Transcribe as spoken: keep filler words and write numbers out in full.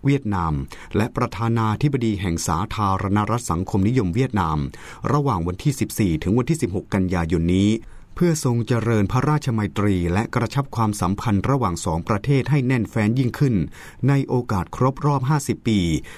เวียดนามและประธานาธิบดีแห่งสาธารณรัฐสังคมนิยมเวียดนามระหว่างวันที่สิบสี่ถึงวันที่สิบหกกันยายนนี้เพื่อทรงเจริญพระราชมัยตรีและกระชับความสัมพันธ์ระหว่างสองประเทศให้แน่นแฟ้นยิ่งขึ้นในโอกาสครบรอบห้าสิบปี